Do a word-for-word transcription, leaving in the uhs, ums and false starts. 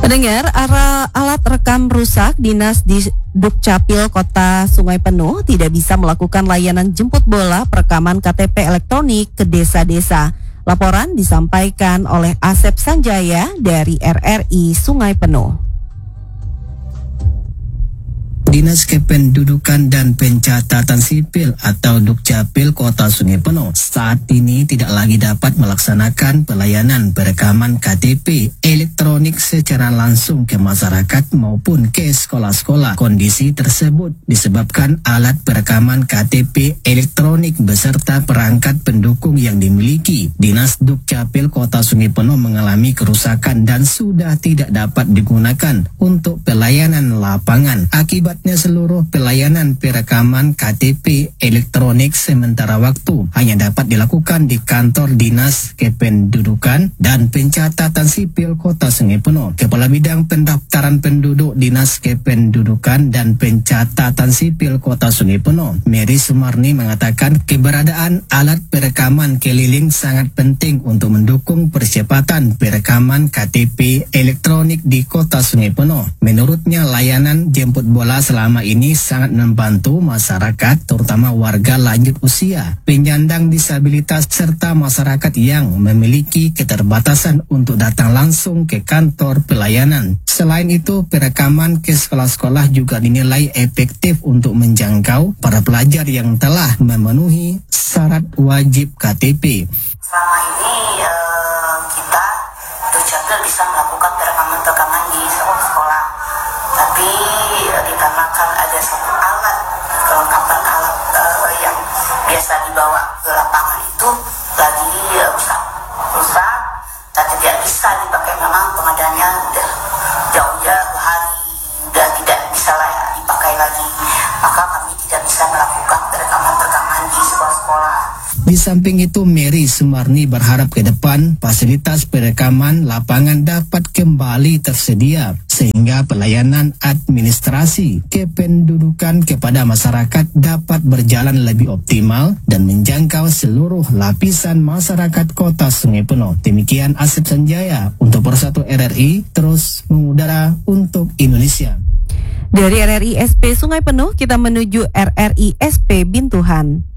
Pendengar, arah alat rekam rusak, Dinas di Dukcapil Kota Sungai Penuh tidak bisa melakukan layanan jemput bola perekaman K T P elektronik ke desa-desa. Laporan disampaikan oleh Asep Sanjaya dari R R I Sungai Penuh. Dinas Kependudukan dan Pencatatan Sipil atau Dukcapil Kota Sungai Penuh saat ini tidak lagi dapat melaksanakan pelayanan perekaman K T P elektronik secara langsung ke masyarakat maupun ke sekolah-sekolah. Kondisi tersebut disebabkan alat perekaman K T P elektronik beserta perangkat pendukung yang dimiliki Dinas Dukcapil Kota Sungai Penuh mengalami kerusakan dan sudah tidak dapat digunakan untuk pelayanan lapangan. Akibat seluruh pelayanan perekaman K T P elektronik sementara waktu hanya dapat dilakukan di kantor Dinas Kependudukan dan Pencatatan Sipil Kota Sungai Penuh. Kepala Bidang Pendaftaran Penduduk Dinas Kependudukan dan Pencatatan Sipil Kota Sungai Penuh, Mary Sumarni, mengatakan keberadaan alat perekaman keliling sangat penting untuk mendukung percepatan perekaman K T P elektronik di Kota Sungai Penuh. Menurutnya, layanan jemput bola selama ini sangat membantu masyarakat, terutama warga lanjut usia, penyandang disabilitas, serta masyarakat yang memiliki keterbatasan untuk datang langsung ke kantor pelayanan. Selain itu, perekaman ke sekolah-sekolah juga dinilai efektif untuk menjangkau para pelajar yang telah memenuhi syarat wajib K T P. Selama ini eh, kita Dukcapil bisa melakukan perekaman-perekaman di sekolah-sekolah. Tapi uh, dikarenakan ada satu alat kelengkapan alat uh, yang biasa dibawa ke lapangan itu lagi uh, rusak, rusak dan tidak bisa dipakai. Memang pengadaannya udah jauh-jauh hari, udah tidak bisa layak dipakai lagi. Maka kami tidak bisa melakukan perekaman-perekaman di sekolah-sekolah. Di samping itu, Mary Sumarni berharap ke depan fasilitas perekaman lapangan dapat kembali tersedia sehingga pelayanan administrasi kependudukan kepada masyarakat dapat berjalan lebih optimal dan menjangkau seluruh lapisan masyarakat Kota Sungai Penuh. Demikian Asep Sanjaya untuk Persatu R R I, terus mengudara untuk Indonesia. Dari R R I S P Sungai Penuh, kita menuju R R I S P Bintuhan.